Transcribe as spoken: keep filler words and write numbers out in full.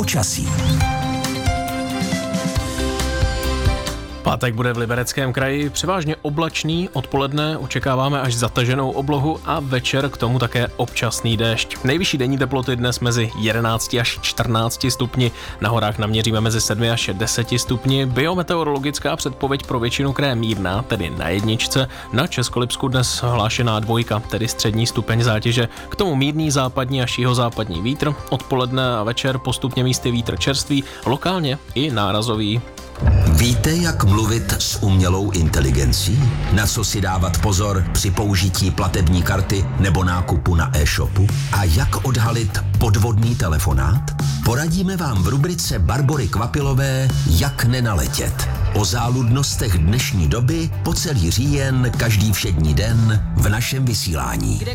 Počasí. Pátek bude v Libereckém kraji převážně oblačný, odpoledne očekáváme až zataženou oblohu a večer k tomu také občasný déšť. Nejvyšší denní teploty dnes mezi jedenácti až čtrnácti stupni, na horách naměříme mezi sedmi až deseti stupni. Biometeorologická předpověď pro většinu kraje mírná, tedy na jedničce, na Českolipsku dnes hlášená dvojka, tedy střední stupeň zátěže. K tomu mírný západní až jihozápadní vítr, odpoledne a večer postupně místy vítr čerstvý, lokálně i nárazový. Víte, jak mluvit s umělou inteligencí? Na co si dávat pozor při použití platební karty nebo nákupu na e-shopu? A jak odhalit podvodný telefonát? Poradíme vám v rubrice Barbory Kvapilové Jak nenaletět. O záludnostech dnešní doby po celý říjen každý všední den v našem vysílání.